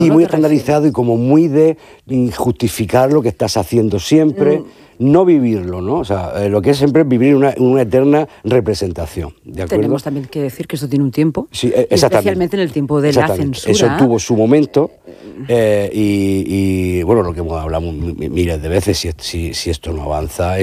Y muy estandarizado y como muy de justificar lo que estás haciendo siempre, no vivirlo, ¿no? O sea, lo que es siempre vivir una eterna representación, ¿de acuerdo? Tenemos también que decir que esto tiene un tiempo, sí, exactamente, especialmente en el tiempo de la censura. Eso tuvo su momento y bueno, lo que hemos hablado miles de veces, si esto no avanza...